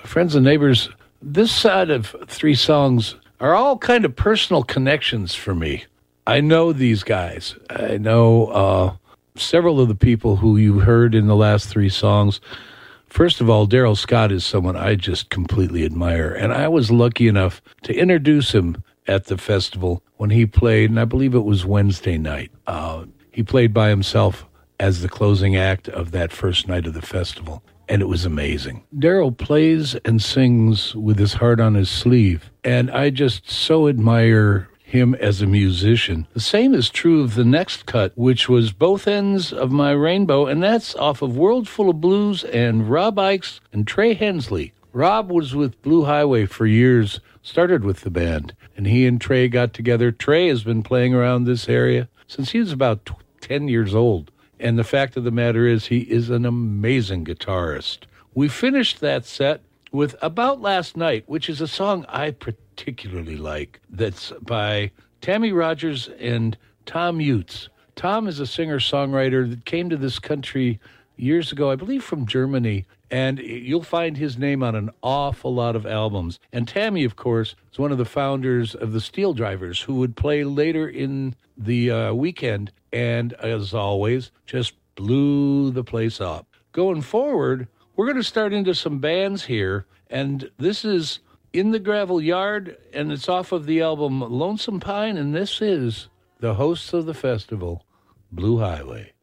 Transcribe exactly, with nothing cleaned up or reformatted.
Friends and neighbors, this side of three songs are all kind of personal connections for me. I know these guys. I know uh, several of the people who you heard in the last three songs. First of all, Daryl Scott is someone I just completely admire, and I was lucky enough to introduce him at the festival when he played, and I believe it was Wednesday night. Uh, he played by himself as the closing act of that first night of the festival, and it was amazing. Daryl plays and sings with his heart on his sleeve, and I just so admire him as a musician. The same is true of the next cut, which was Both Ends of My Rainbow, and that's off of World Full of Blues and Rob Ickes and Trey Hensley. Rob was with Blue Highway for years, started with the band, and he and Trey got together. Trey has been playing around this area since he was about ten years old, and the fact of the matter is he is an amazing guitarist. We finished that set with About Last Night, which is a song I particularly like, that's by Tammy Rogers and Tom Utz. Tom is a singer-songwriter that came to this country years ago, I believe from Germany, and you'll find his name on an awful lot of albums. And Tammy, of course, is one of the founders of the Steel Drivers, who would play later in the uh, weekend, and as always, just blew the place up. Going forward, we're going to start into some bands here, and this is In the Gravel Yard, and it's off of the album Lonesome Pine, and this is the hosts of the festival, Blue Highway.